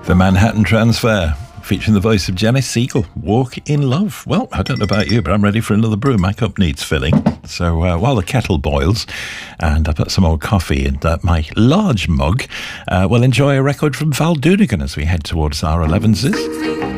The Manhattan Transfer, featuring the voice of Janice Siegel, Walk in Love. Well, I don't know about you, but I'm ready for another brew. My cup needs filling. So while the kettle boils and I put some more coffee in my large mug, we'll enjoy a record from Val Doonigan as we head towards our 11s.